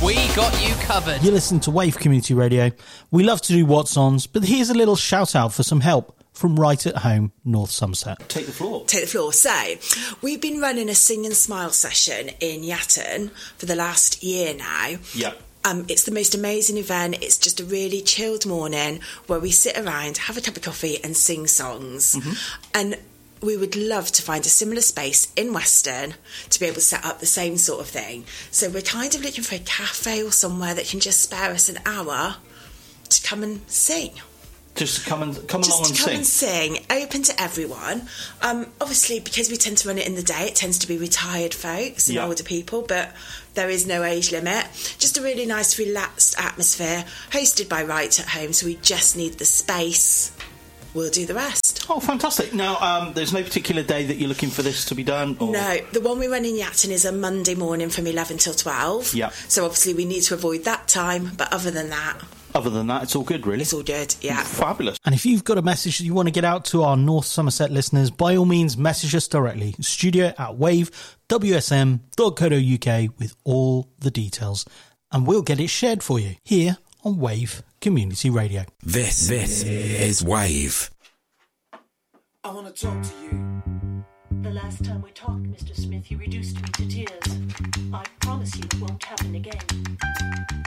We got you covered. You listen to Wave Community Radio. We love to do What's Ons, but here's a little shout out for some help from Right at Home, North Somerset. Take the floor. Take the floor. So, we've been running a Sing and Smile session in Yatton for the last year now. Yeah. It's the most amazing event. It's just a really chilled morning where we sit around, have a cup of coffee and sing songs. Mm-hmm. And we would love to find a similar space in Weston to be able to set up the same sort of thing. So we're kind of looking for a cafe or somewhere that can just spare us an hour to come and sing. Just come along and sing. Just come and sing, open to everyone. Obviously, because we tend to run it in the day, it tends to be retired folks and older people, but there is no age limit. Just a really nice, relaxed atmosphere, hosted by Right at Home, so we just need the space. We'll do the rest. Oh, fantastic. Now, there's no particular day that you're looking for this to be done? Or? No, the one we run in Yatton is a Monday morning from 11 till 12. Yeah. So obviously we need to avoid that time, but other than that, it's all good, really. It's all good, yeah. Fabulous. And if you've got a message that you want to get out to our North Somerset listeners, by all means, message us directly. studio@wavewsm.co.uk with all the details. And we'll get it shared for you here on Wave Community Radio. This is Wave. I want to talk to you. The last time we talked, Mr. Smith, you reduced me to tears. I promise you it won't happen again.